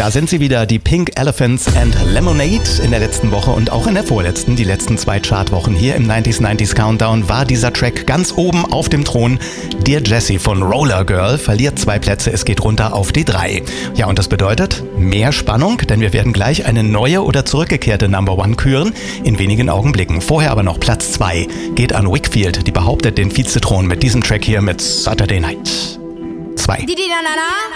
Da sind sie wieder, die Pink Elephants and Lemonade. In der letzten Woche und auch in der vorletzten, die letzten 2 Chartwochen hier im 90s Countdown, war dieser Track ganz oben auf dem Thron. Dear Jessie von Roller Girl verliert 2 Plätze, es geht runter auf die 3. Ja, und das bedeutet mehr Spannung, denn wir werden gleich eine neue oder zurückgekehrte Number One küren, in wenigen Augenblicken. Vorher aber noch Platz 2 geht an Wakefield, die behauptet den Vizethron mit diesem Track hier mit Saturday Night 2.